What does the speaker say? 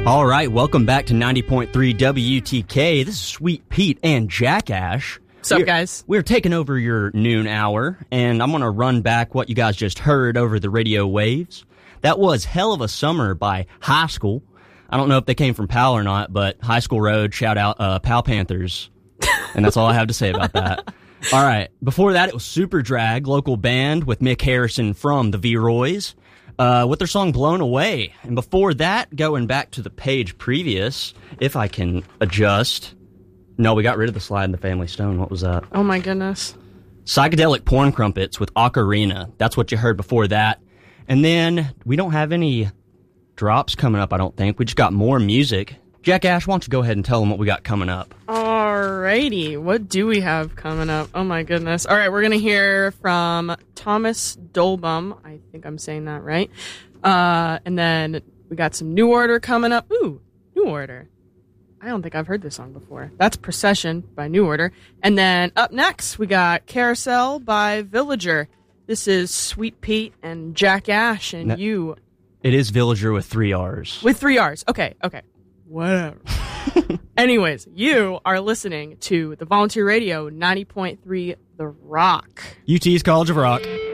All right, welcome back to 90.3 WTK. This is Sweet Pete and Jack Ash. What's up, guys? We're taking over your noon hour, and I'm going to run back what you guys just heard over the radio waves. That was Hell of a Summer by High School. I don't know if they came from Powell or not, but High School Road, shout out Powell Panthers. And that's all I have to say about that. All right, before that, it was Super Drag, local band with Mick Harrison from the V-Roys, with their song Blown Away. And before that, going back to the page previous, if I can adjust... No, we got rid of the Slide in the Family Stone. What was that? Oh, my goodness. Psychedelic Porn Crumpets with Ocarina. That's what you heard before that. And then we don't have any drops coming up, I don't think. We just got more music. Jack Ash, why don't you go ahead and tell them what we got coming up? Alrighty. What do we have coming up? Oh, my goodness. All right, we're going to hear from Thomas Dolbaum. I think I'm saying that right. And then we got some New Order coming up. Ooh, New Order. I don't think I've heard this song before. That's Procession by New Order. And then up next, we got Carousel by Villager. This is Sweet Pete and Jack Ash and you. It is Villager with 3 R's. With 3 R's. Okay. Whatever. Anyways, you are listening to the Volunteer Radio 90.3 The Rock. UT's College of Rock.